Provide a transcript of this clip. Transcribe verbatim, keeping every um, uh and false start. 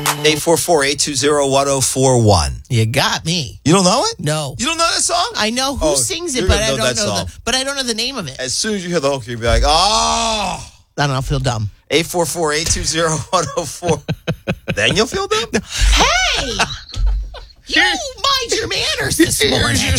eight four four, eight two zero, one zero four one. You got me. You don't know it? No. You don't know that song? I know who Oh, sings it, you're but gonna I know don't that know song. the but I don't know the name of it. As soon as you hear the hook, you'll be like, oh. I don't know, I feel dumb. eight four four, eight two zero, one zero four. Then you'll feel dumb? Hey! You mind your manners this morning. Here's your